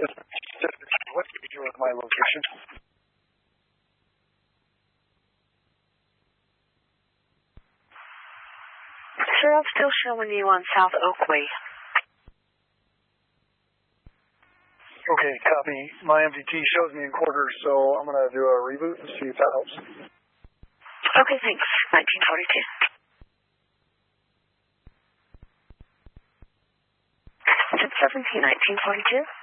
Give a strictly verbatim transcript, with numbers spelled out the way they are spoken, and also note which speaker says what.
Speaker 1: What do you do with my location?
Speaker 2: Sir, I'm still showing you on South Oakley.
Speaker 1: Okay, copy. My M D T shows me in quarters, so I'm going to do a reboot and see if that helps.
Speaker 2: Okay, thanks. nineteen forty-two. seventeen, nineteen forty-two.